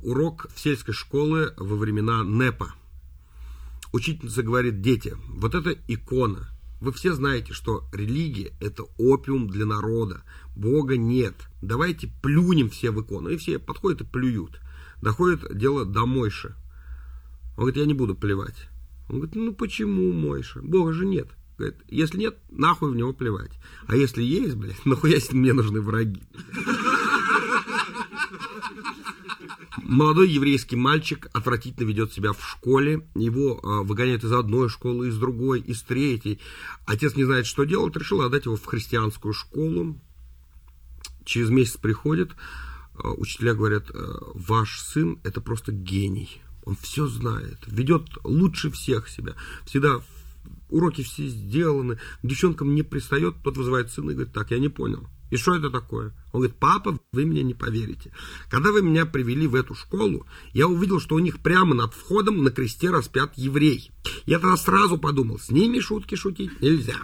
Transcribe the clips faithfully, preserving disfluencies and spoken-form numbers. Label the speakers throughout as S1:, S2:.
S1: урок в сельской школе во времена НЭПа. Учительница говорит: дети, вот это икона. Вы все знаете, что религия – это опиум для народа. Бога нет. Давайте плюнем все в икону. И все подходят и плюют. Доходит дело до Мойши. Он говорит: я не буду плевать. Он говорит: ну почему, Мойша? Бога же нет. Говорит: если нет, нахуй в него плевать. А если есть, блядь, нахуя мне нужны враги? Молодой еврейский мальчик отвратительно ведет себя в школе. Его э, выгоняют из одной школы, из другой, из третьей. Отец не знает, что делать. Решил отдать его в христианскую школу. Через месяц приходит. Э, учителя говорят: э, ваш сын – это просто гений. Он все знает. Ведет лучше всех себя. Всегда уроки все сделаны. К девчонкам не пристает. Тот вызывает сына и говорит: так, я не понял. И что это такое? Он говорит: папа, вы мне не поверите. Когда вы меня привели в эту школу, я увидел, что у них прямо над входом на кресте распят еврей. Я тогда сразу подумал: с ними шутки шутить нельзя.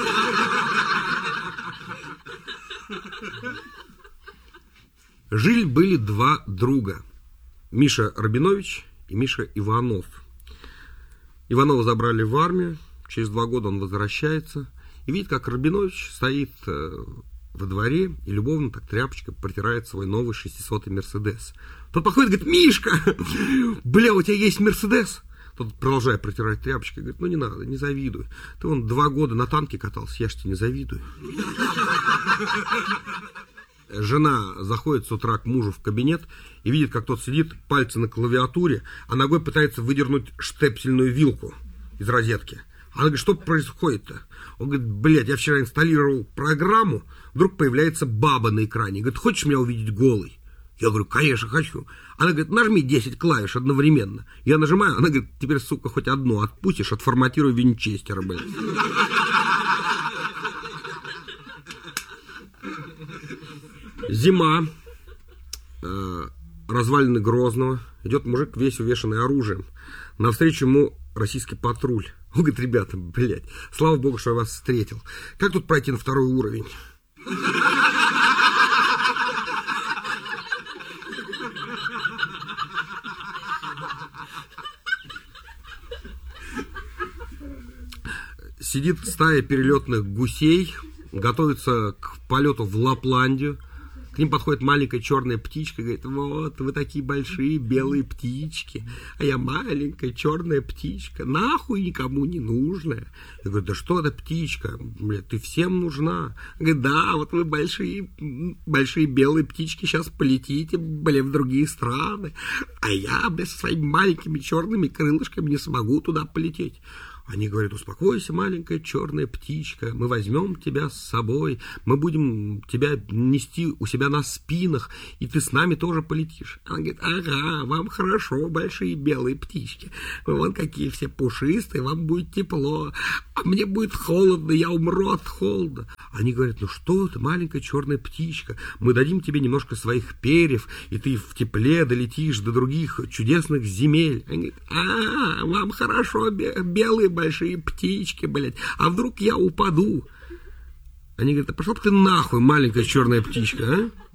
S1: Жили-были два друга. Миша Рабинович и Миша Иванов. Иванова забрали в армию. Через два года он возвращается. И видит, как Рабинович стоит во дворе и любовно так тряпочкой протирает свой новый шестисотый Мерседес. Тот подходит и говорит: Мишка, бля, у тебя есть Мерседес? Тот, продолжая протирать тряпочкой, говорит: ну не надо, не завидуй. Ты вон два года на танке катался, я ж тебе не завидую. Жена заходит с утра к мужу в кабинет и видит, как тот сидит, пальцы на клавиатуре, а ногой пытается выдернуть штепсельную вилку из розетки. Она говорит: что происходит-то? Он говорит: блядь, я вчера инсталлировал программу, вдруг появляется баба на экране. Говорит: хочешь меня увидеть голой? Я говорю: конечно, хочу. Она говорит: нажми десять клавиш одновременно. Я нажимаю, она говорит: теперь, сука, хоть одну отпустишь, отформатируй винчестера, блядь. Зима. Развалины Грозного. Идет мужик, весь увешанный оружием. Навстречу ему российский патруль. Он говорит: ребята, блядь, слава богу, что я вас встретил. Как тут пройти на второй уровень? Сидит стая перелетных гусей, готовится к полету в Лапландию. К ним подходит маленькая черная птичка и говорит: вот, вы такие большие белые птички, а я маленькая черная птичка, нахуй никому не нужная. Я говорю: да что это птичка, блядь, ты всем нужна. Он говорит: да, вот вы большие, большие белые птички сейчас полетите, блядь, в другие страны, а я, блядь, со своими маленькими черными крылышками не смогу туда полететь. Они говорят: успокойся, маленькая черная птичка, мы возьмем тебя с собой, мы будем тебя нести у себя на спинах, и ты с нами тоже полетишь. Она говорит: ага, вам хорошо, большие белые птички, вы вон какие все пушистые, вам будет тепло, а мне будет холодно, я умру от холода. Они говорят: ну что ты, маленькая черная птичка, мы дадим тебе немножко своих перьев, и ты в тепле долетишь до других чудесных земель. Они говорят: а, вам хорошо, белые большие птички, блядь, а вдруг я упаду? Они говорят: а пошел ты нахуй, маленькая черная птичка, а?